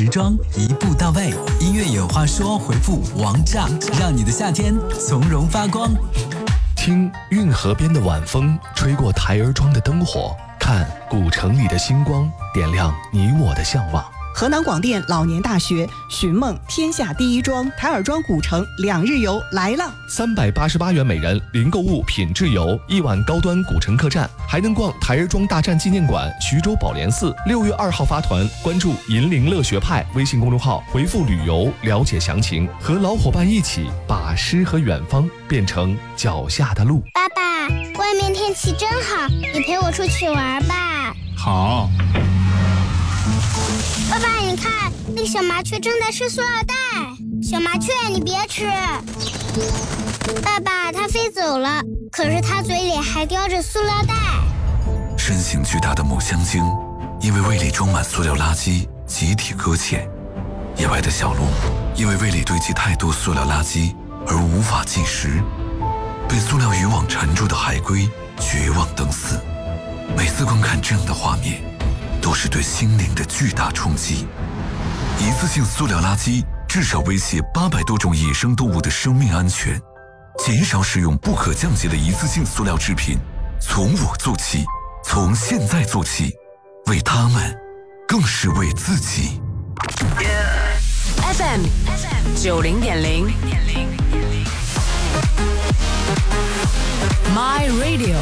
时装一步到位。音乐有话说，回复王炸，让你的夏天从容发光。 听运河边的晚风吹过台儿庄的灯火，看古城里的星光点亮你我的向往。 河南广电老年大学寻梦天下第一庄台儿庄古城2日游来了 ，388元每人，零购物品质游，1晚高端古城客栈，还能逛台儿庄大战纪念馆、徐州宝莲寺。6月2号发团，关注银铃乐学派微信公众号，回复旅游了解详情，和老伙伴一起把诗和远方变成脚下的路。 爸爸，外面天气真好，你陪我出去玩吧。 好。 爸爸，你看，那个小麻雀正在吃塑料袋。小麻雀，你别吃。爸爸，它飞走了，可是它嘴里还叼着塑料袋。 身形巨大的母香鲸，因为胃里装满塑料垃圾，集体搁浅。野外的小鹿，因为胃里堆积太多塑料垃圾而无法进食。被塑料渔网缠住的海龟，绝望等死。每次观看这样的画面，都是对心灵的巨大冲击。一次性塑料垃圾至少威胁800多种野生动物的生命安全。减少使用不可降解的一次性塑料制品，从我做起，从现在做起，为他们，更是为自己。 FM 90.0 My Radio